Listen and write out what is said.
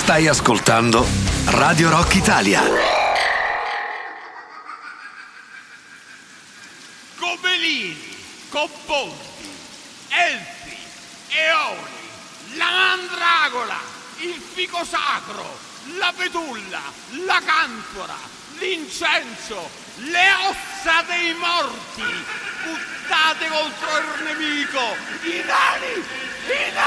Stai ascoltando Radio Rock Italia. Gobelini, cobboldi, elfi, eoni, la mandragola, il fico sacro, la betulla, la cantora, l'incenso, le ossa dei morti, buttate contro il nemico, i nani,